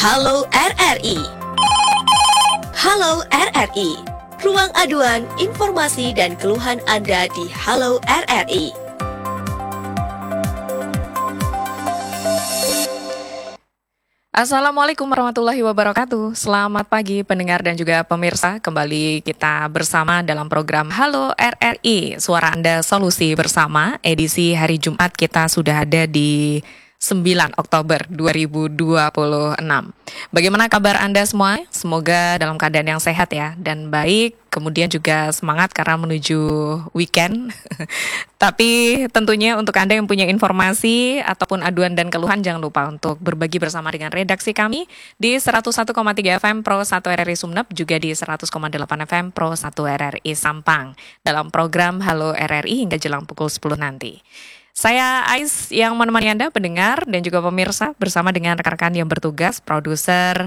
Halo RRI. Halo RRI. Ruang aduan, informasi dan keluhan Anda di Halo RRI. Assalamualaikum warahmatullahi wabarakatuh. Selamat pagi pendengar dan juga pemirsa. Kembali kita bersama dalam program Halo RRI, Suara Anda Solusi Bersama. Edisi hari Jumat kita sudah ada di 9 Oktober 2026. Bagaimana kabar Anda semua? Semoga dalam keadaan yang sehat ya dan baik. Kemudian juga semangat karena menuju weekend. Tapi tentunya untuk Anda yang punya informasi ataupun aduan dan keluhan, jangan lupa untuk berbagi bersama dengan redaksi kami di 101,3 FM Pro 1 RRI Sumeneb, juga di 100,8 FM Pro 1 RRI Sampang, dalam program Halo RRI hingga jelang pukul 10 nanti. Saya Ais yang menemani Anda pendengar dan juga pemirsa bersama dengan rekan-rekan yang bertugas, produser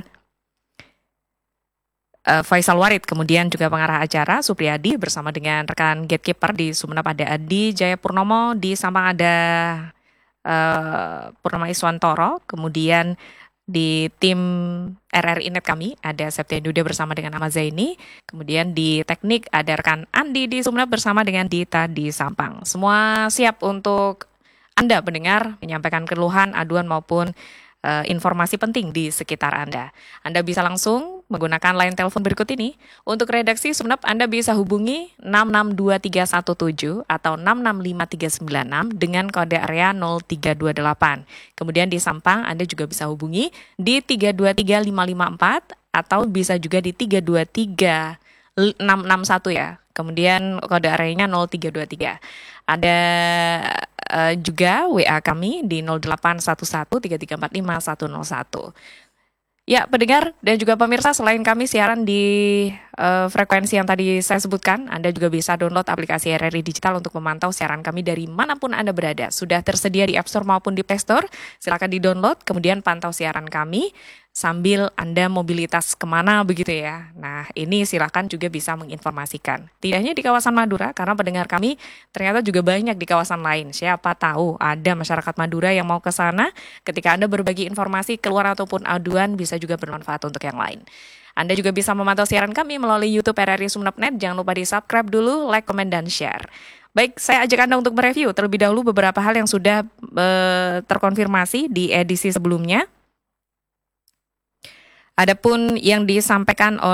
Faisal Warid, kemudian juga pengarah acara Supriyadi, bersama dengan rekan gatekeeper di Sumeneb ada Adi Jaya Purnomo, di Sampang ada Purnama Iswantoro, kemudian di tim RRI Net kami ada Septian Duda bersama dengan Ahmad Zaini, kemudian di teknik ada rekan Andi di Sumeneb bersama dengan Dita di Sampang. Semua siap untuk Anda pendengar menyampaikan keluhan, aduan maupun informasi penting di sekitar Anda. Anda bisa langsung menggunakan line telepon berikut ini. Untuk redaksi Sumeneb Anda bisa hubungi 662317 atau 665396 dengan kode area 0328. Kemudian di Sampang Anda juga bisa hubungi di 323554 atau bisa juga di 323661 ya. Kemudian kode areanya 0323. Ada juga WA kami di 08113345 101. Ya, pendengar dan juga pemirsa, selain kami siaran di frekuensi yang tadi saya sebutkan, Anda juga bisa download aplikasi RRI Digital untuk memantau siaran kami dari manapun Anda berada. Sudah tersedia di App Store maupun di Play Store. Silakan di-download, kemudian pantau siaran kami sambil Anda mobilitas kemana begitu ya. Nah, ini silakan juga bisa menginformasikan. Tidak hanya di kawasan Madura, karena pendengar kami ternyata juga banyak di kawasan lain. Siapa tahu ada masyarakat Madura yang mau ke sana, ketika Anda berbagi informasi keluar ataupun aduan bisa juga bermanfaat untuk yang lain. Anda juga bisa memantau siaran kami melalui YouTube RRI Sumeneb.net. Jangan lupa di-subscribe dulu, like, komen, dan share. Baik, saya ajak Anda untuk mereview terlebih dahulu beberapa hal yang sudah terkonfirmasi di edisi sebelumnya. Adapun yang disampaikan